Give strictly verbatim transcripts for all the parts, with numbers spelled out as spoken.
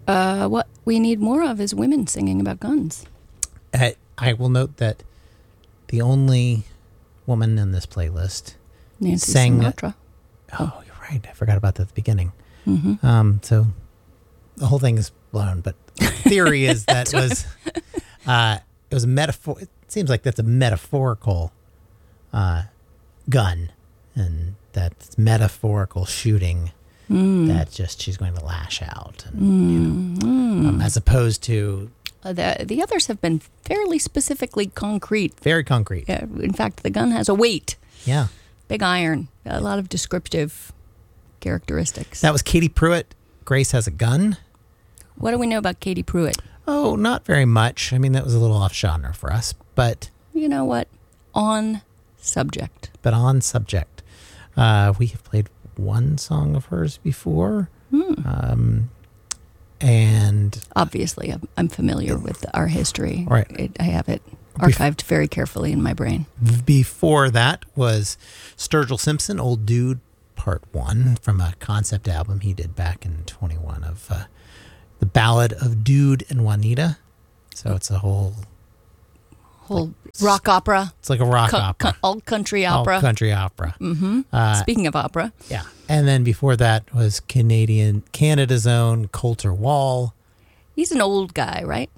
Uh, what we need more of is women singing about guns. Uh, I will note that the only woman in this playlist Nancy sang. Sinatra. Oh, you're right. I forgot about that at the beginning. Mm-hmm. Um, so the whole thing is blown, but the theory is that was uh, it was a metaphor. It seems like that's a metaphorical uh, gun, and that's metaphorical shooting. Mm. That just she's going to lash out, and, mm. you know, mm. um, as opposed to uh, the the others have been fairly specifically concrete. Very concrete. Yeah, in fact, the gun has a weight. Yeah, big iron. A lot of descriptive characteristics. That was Katie Pruitt. Grace Has a Gun. What do we know about Katie Pruitt? Oh, not very much. I mean, that was a little off genre for us, but you know what? On subject. But on subject, uh, we have played one song of hers before, hmm. um, and obviously I'm, I'm familiar with our history. Right, it, I have it archived Bef- very carefully in my brain. Before that was Sturgill Simpson, Old Dude, Part One, from a concept album he did back in twenty-one of uh, the Ballad of Dude and Juanita. So it's a whole. Whole like, rock opera. It's like a rock co- opera. Co- old country opera. Old country opera. Mm-hmm. Uh, Speaking of opera. Yeah. And then before that was Canadian, Canada's own Colter Wall. He's an old guy, right?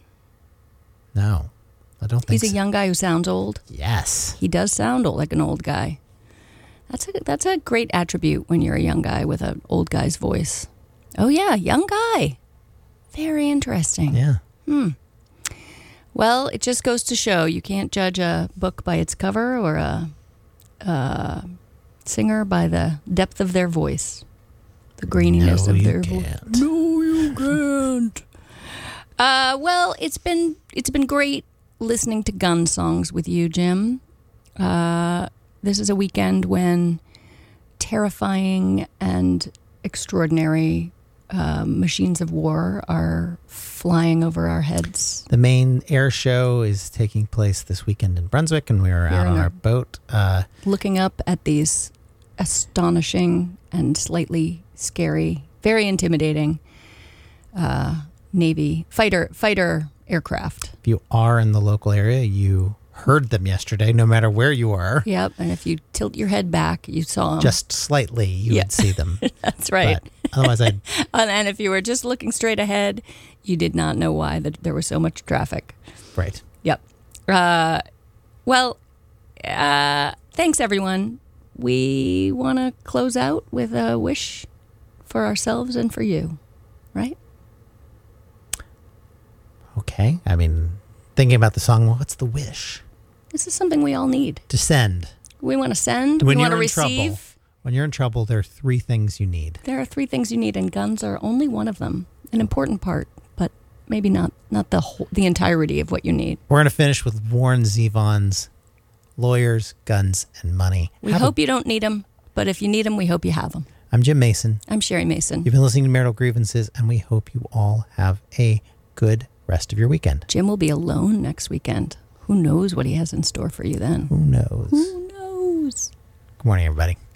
No, I don't think He's so. a young guy who sounds old. Yes. He does sound old, like an old guy. That's a, that's a great attribute when you're a young guy with an old guy's voice. Oh, yeah, young guy. Very interesting. Yeah. Hmm. Well, it just goes to show you can't judge a book by its cover or a, a singer by the depth of their voice, the graininess no, of their voice. No, you can't. Uh, well, it's been it's been great listening to gun songs with you, Jim. Uh, this is a weekend when terrifying and extraordinary uh, machines of war are flying over our heads. The main air show is taking place this weekend in Brunswick, and we are Here out on our, our boat. Uh, looking up at these astonishing and slightly scary, very intimidating uh, Navy fighter fighter aircraft. If you are in the local area, you heard them yesterday, no matter where you are. Yep, and if you tilt your head back, you saw them. Just slightly, you yeah. would see them. That's right. But otherwise, I'd... and if you were just looking straight ahead, you did not know why that there was so much traffic. Right. Yep. Uh, well, uh, thanks, everyone. We want to close out with a wish for ourselves and for you, right? Okay. I mean, thinking about the song, what's the wish? This is something we all need. To send. We want to send. When we you're want to in receive. Trouble, when you're in trouble, there are three things you need. There are three things you need, and guns are only one of them. An important part, but maybe not not the whole, the entirety of what you need. We're going to finish with Warren Zevon's Lawyers, Guns, and Money. We have hope a, you don't need them, but if you need them, we hope you have them. I'm Jim Mason. I'm Sherry Mason. You've been listening to Marital Grievances, and we hope you all have a good rest of your weekend. Jim will be alone next weekend. Who knows what he has in store for you then? Who knows? Who knows? Good morning, everybody.